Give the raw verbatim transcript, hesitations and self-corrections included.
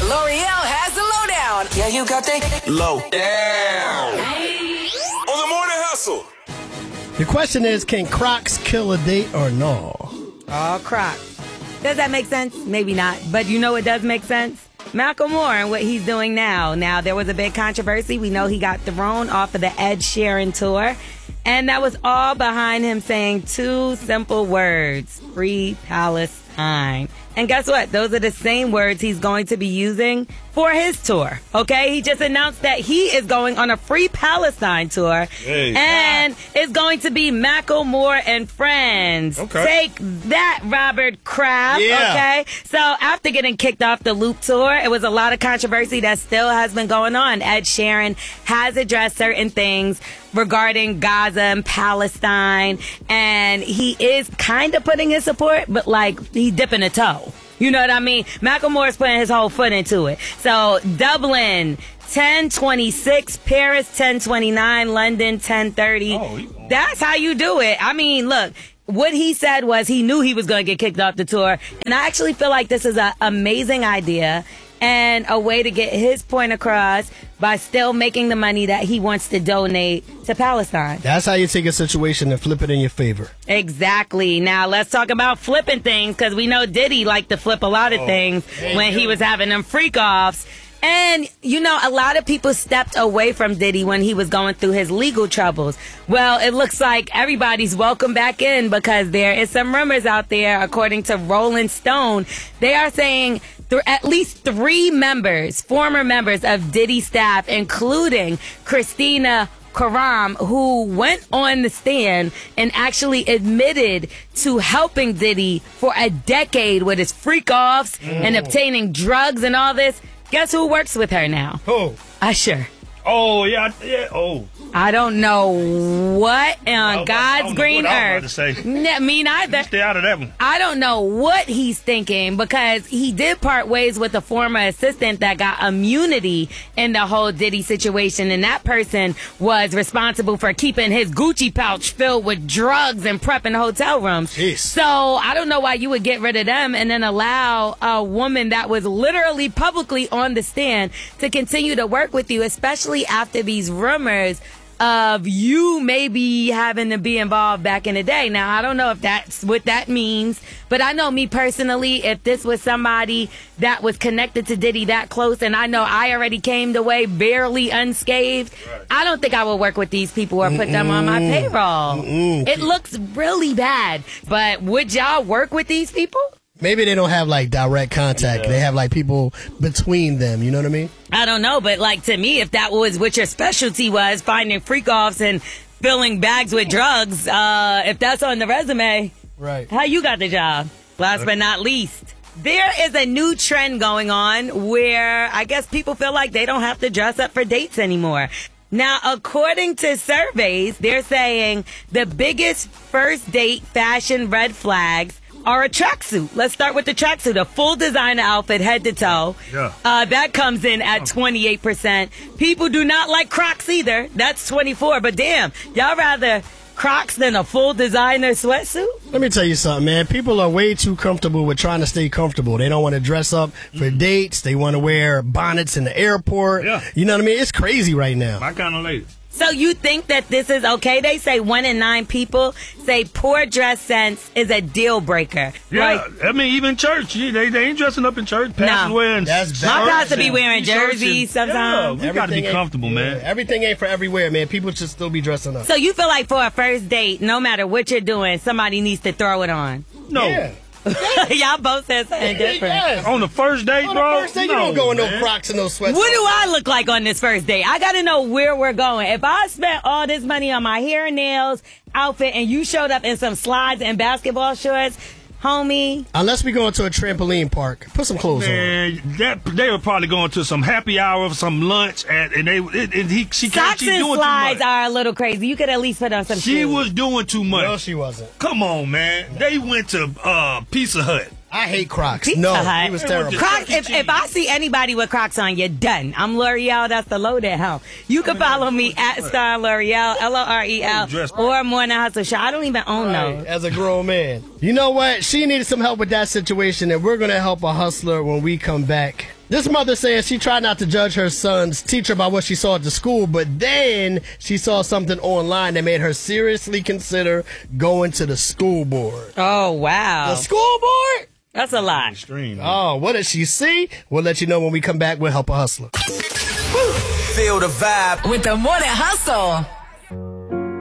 L'Oreal has the lowdown. Yeah, you got the low down. On the Morning Hustle. The question is, can Crocs kill a date or no? Oh, Crocs. Does that make sense? Maybe not. But you know what does make sense? Macklemore and what he's doing now. Now, there was a big controversy. We know he got thrown off of the Ed Sheeran tour. And that was all behind him saying two simple words, Free Palestine. And guess what? Those are the same words he's going to be using for his tour. Okay? He just announced that he is going on a Free Palestine tour. Hey. And it's going to be Macklemore and Friends. Okay. Take that, Robert Kraft. Yeah. Okay? So after getting kicked off the Loop tour, it was a lot of controversy that still has been going on. Ed Sheeran has addressed certain things regarding Gaza and Palestine, and he is kind of putting his support, but like he's dipping a toe. You know what I mean? Macklemore's putting his whole foot into it. So Dublin, ten twenty-six, Paris, ten twenty-nine, London, ten thirty. Oh, that's how you do it. I mean, look. What he said was he knew he was going to get kicked off the tour. And I actually feel like this is an amazing idea and a way to get his point across by still making the money that he wants to donate to Palestine. That's how you take a situation and flip it in your favor. Exactly. Now, let's talk about flipping things, because we know Diddy liked to flip a lot of oh, things when he was having them freak-offs. And, you know, a lot of people stepped away from Diddy when he was going through his legal troubles. Well, it looks like everybody's welcome back in, because there is some rumors out there, according to Rolling Stone. They are saying th- at least three members, former members of Diddy's staff, including Christina Karam, who went on the stand and actually admitted to helping Diddy for a decade with his freak-offs mm. and obtaining drugs and all this. Guess who works with her now? Who? Usher. Oh, yeah, yeah, oh. I don't know what on God's green what earth. I was about to say. N- me neither. You stay out of that one. I don't know what he's thinking, because he did part ways with a former assistant that got immunity in the whole Diddy situation, and that person was responsible for keeping his Gucci pouch filled with drugs and prepping hotel rooms. Jeez. So I don't know why you would get rid of them and then allow a woman that was literally publicly on the stand to continue to work with you, especially after these rumors of you maybe having to be involved back in the day. Now, I don't know if that's what that means, but I know me personally, if this was somebody that was connected to Diddy that close, and I know I already came away barely unscathed, right. I don't think I would work with these people or put Mm-mm. them on my payroll. Mm-mm. It looks really bad, but would y'all work with these people? Maybe they don't have, like, direct contact. Yeah. They have, like, people between them. You know what I mean? I don't know, but, like, to me, if that was what your specialty was, finding freak-offs and filling bags with drugs, uh, if that's on the resume, right? How you got the job? Last but not least, there is a new trend going on where I guess people feel like they don't have to dress up for dates anymore. Now, according to surveys, they're saying the biggest first date fashion red flags are a tracksuit. Let's start with the tracksuit. A full designer outfit, head to toe. Yeah. Uh, that comes in at twenty-eight percent. People do not like Crocs either. That's twenty-four. But damn, y'all rather Crocs than a full designer sweatsuit? Let me tell you something, man. People are way too comfortable with trying to stay comfortable. They don't want to dress up for mm-hmm. dates. They want to wear bonnets in the airport. Yeah. You know what I mean? It's crazy right now. My kind of lady. So you think that this is okay? They say one in nine people say poor dress sense is a deal breaker. Yeah, like, I mean, even church, they, they ain't dressing up in church. Pastors no. wearing That's my pastor be wearing jerseys sometimes. Yeah, we got to be comfortable, man. Yeah, everything ain't for everywhere, man. People should still be dressing up. So you feel like for a first date, no matter what you're doing, somebody needs to throw it on? No. Yeah. Y'all both said something different. Yes. On the first date, on bro? On the first date, no, you don't go in no Crocs and no sweatsuits. What do I look like on this first date? I got to know where we're going. If I spent all this money on my hair and nails, outfit, and you showed up in some slides and basketball shorts, homie. Unless we go into a trampoline park, put some clothes Man, on. That they were probably going to some happy hour, some lunch, and, and they and he she socks she and doing slides too much. are a little crazy. You could at least put on some. She shoes. was doing too much. No, she wasn't. Come on, man. No. They went to uh, Pizza Hut. I hate Crocs. Pizza no, Hut. He was terrible. Crocs. If, if I see anybody with Crocs on, you're done. I'm L'Oreal. That's the low that hell. You can follow me at Star L'Oreal, L O R E L, or Morning Hustle Show. I don't even own right, those. As a grown man. You know what? She needed some help with that situation, and we're going to help a hustler when we come back This mother says she tried not to judge her son's teacher by what she saw at the school, but then she saw something online that made her seriously consider going to the school board. Oh, wow. The school board? That's a lot. Extreme. Oh, what did she see? We'll let you know when we come back with Help a Hustler. Feel the vibe with the Morning Hustle.